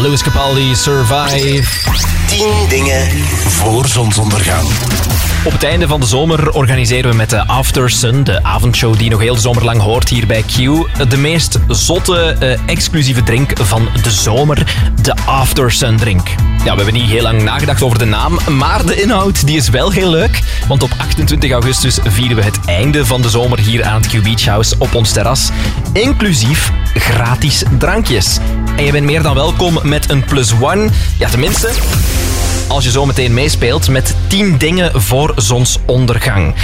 Lewis Capaldi, Survive. 10 dingen voor zonsondergang. Op het einde van de zomer organiseren we met de After Sun, de avondshow die nog heel de zomer lang hoort hier bij Q, de meest zotte, exclusieve drink van de zomer, de After Sun drink. Ja, we hebben niet heel lang nagedacht over de naam, maar de inhoud die is wel heel leuk. Want op 28 augustus vieren we het einde van de zomer hier aan het Q Beach House op ons terras. Inclusief gratis drankjes. En je bent meer dan welkom met een +1. Ja, tenminste, als je zo meteen meespeelt met 10 dingen voor zonsondergang.